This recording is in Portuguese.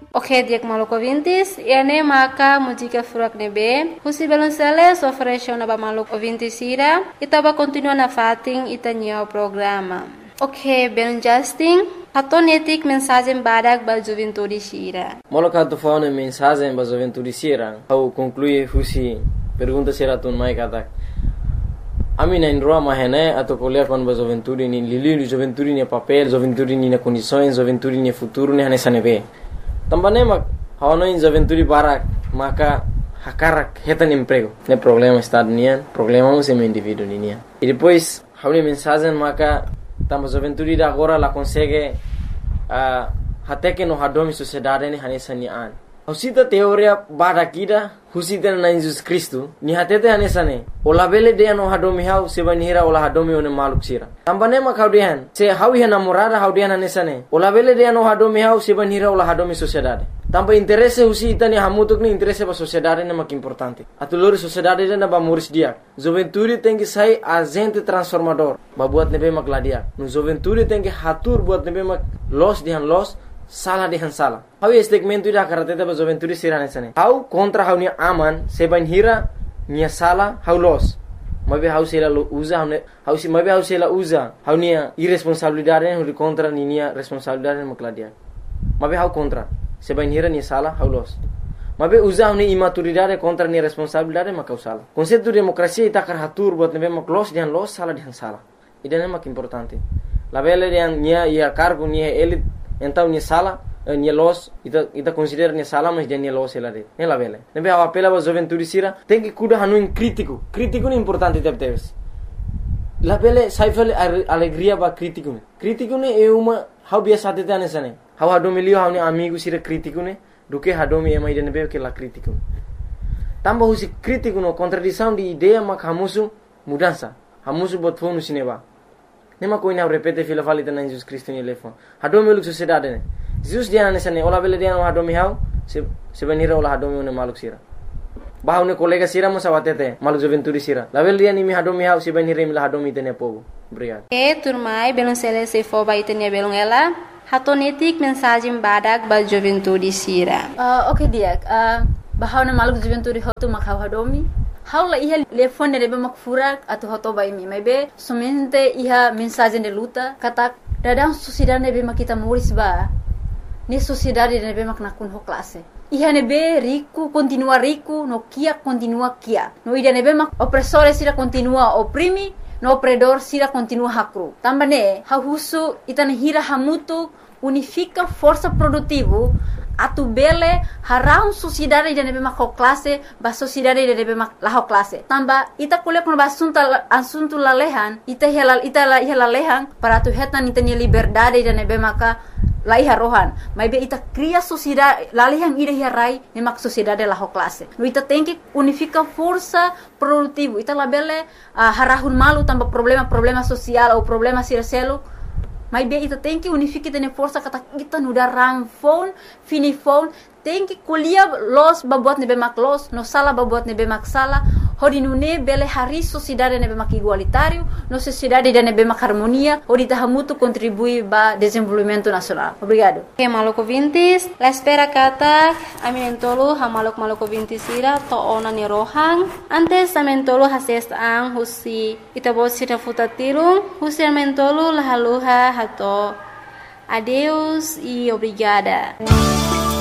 Ok, diak maluco vintis, ene maka música furak nebe, husi balonceles oferece na ba maluco vintis ira, itaba continua na fating itanyo programa. Ok, ben Justin, hatonetik mensagem badak ba juventude sira. Moloka tu faune mensagem ba juventude sira, au conclui husi pergunta sira tun mai katak. Ami na indroa mahene atau kuliah kon ba juventude ni lili juventude ni papel, juventude ni na condições, juventude ni futuro ni hane sanebe. Tambane mak hawana in juventude barak maka hakarak hetan emprego. Ne problema está nian, problema é meu indivíduo nian. E depois hauni mensagem maka tamba juventude da agora la consegue até que no hadomi sociedade ni hane sanian. Husita teoria barakida husita na Jesus Cristo ni hatete hane sane. Ola bele de no hadomi hau seban hira ola hadomi one maluk sira. Tambane mak haudian se hawi namorada haudian hane sane. Ola bele de no hadomi hau seban hira ola hadomi sociedade. Tamba interesse husita ni hamutuk ni interesse ba sociedade na mak importante. Atulori sociedade na ba moris dia. Juventude tem que sair agente transformador. Ba buat nebe mak ladia. No juventude tem que hatur buat nebe mak los dihan los salah dihan salah. Hau statement ida karateta ba juventude sirane sane. Hau kontra hau ni aman seban hira ni salah hau los. Mabe hau sela usa hau si mabe hau sela usa hau ni irresponsabilidade hau contra ni responsabilidade mak ladia. Mabe hau contra seban hira ni salah hau los. Mabe usa hau ni imaturidade contra ni responsabilidade mak hau salah. Konsepto demokrasia ita karatur buat nebe mak los dihan los salah dihan salah. Ida mak importante. La bele dihan ia cargo ni elit então ni sala ni los ita considera ni sala mas dia ni los ela de ela vele nebe a apela ba juventude sira tem que cuidar hanu crítico ni importante teves la vele saifale alegria ba crítico ne é uma how biasa tete anesane how hadomi lio how ni amigo sira crítico ne do que hadomi é mais de nebe que la crítico tamba husi crítico no contradição de ideia mak hamusu mudança hamusu bot fonu sineba nema koina repete fila falita na Jesus Cristo ni lefon hadomi luk sociedade ne Jesus dia na sane ola bele dia no hadomi hau se venira ola hadomi ne maluk sira bahau ne kolega sira mo sawatete maluk juventude sira la bele dia ni mi hadomi hau se venira mi la hadomi tene pogo obrigado turmai belum selesai fo ba itenia belum ela hatonetik mensagem badak ba juventude sira. Ok dia bahau na maluk juventude hotu makau hadomi haula iha telefone de mak furak atau hoto bai mi maybe somente iha mensagem de luta kata dadang sociedade nebe mak kita muris ba ni sociedade nebe mak nakun ho classe iha nebe rico continua rico no kia continua kia no ida nebe mak opressore sira continua oprimi no opredor sira continua hakru tambane hahusu itane hira hamutu unifica força produtivo atu bele harau sociedade de nebe mak classe ba sociedade de nebe mak la classe tamba ita kuliah kon asunto lalehan ita lalehan para tu hetan ita ni liberdade de nebe maka lai harohan mai be ita cria sociedade lalehan ida hirai ne mak sociedade la classe no ita tem que unifica força produtivo ita la bele harahun malu tamba problema social ou problema siraselo mas bem, ita tem que unificar tene força kata kita nuda ramfon, finifon, tem que colher los babuat nebe mak los, no sala babuat nebe mak sala, hodi nune bele hari sociedade nebe mak igualitário, no sociedade de nebe mak harmonia, hodi tahamutu contribui ba desenvolvimento nacional. Obrigado. Ok, maluco vintis, la espera kata, aminentolo ha maluco vintis ira to ona ni rohang, antes amentolo hases ang husi itabot sira futatirung, husi amentolo lahaluha hato. Adeus e obrigada.